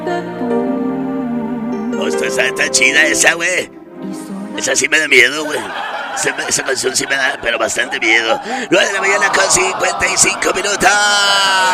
No, está chida esa, güey. Esa sí me da miedo, güey. Esa canción sí me da, pero bastante miedo. 9 de la mañana con 55 minutos.